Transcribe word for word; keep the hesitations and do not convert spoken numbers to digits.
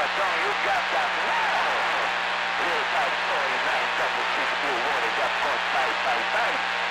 song, you got that now. Real type story, nine, double, six, blue, water, got caught, fight, fight, fight.